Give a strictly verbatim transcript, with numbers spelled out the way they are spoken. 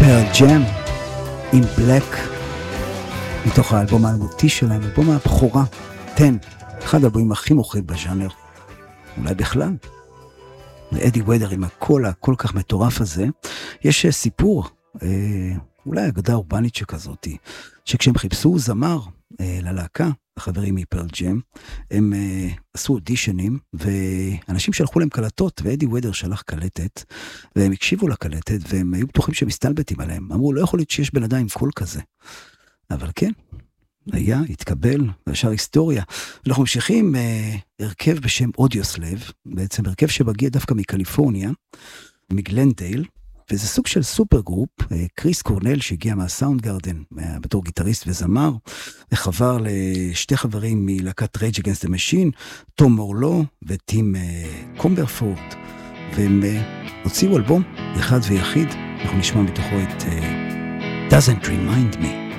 פרל ג'ם עם בלק מתוך האלבום האלמותי שלהם, אלבום הבכורה עשר, אחד האלבומים הכי מוכרים בז'אנר אולי בכלל. לאדי ודר עם הקול הכל כך מטורף הזה יש סיפור, אה, אולי אגדה אורבנית שכזאת, שכשהם חיפשו זמר אה, ללהקה, החברים מפרל ג'ם, הם אה, עשו אודישנים, ואנשים שלחו להם קלטות, ואדי ודר שלח קלטת, והם הקשיבו לקלטת, והם היו בטוחים שמסתלבטים עליהם. אמרו, לא יכול להיות שיש בן אדם עם קול כזה. אבל כן, היה, התקבל, והשאר היסטוריה. אנחנו ממשיכים אה, הרכב בשם אודיוסלב, בעצם הרכב שמגיע דווקא מקליפורניה, מגלנדייל, וזה סוג של סופר גרופ, קריס קורנל שהגיע מהסאונד גרדן, בתור גיטריסט וזמר, וחבר לשתי חברים מלהקת Rage Against the Machine, תום מורלו וטים קומברפורט, והם הוציאו אלבום אחד ויחיד, אנחנו נשמע מתוכו את Doesn't Remind Me.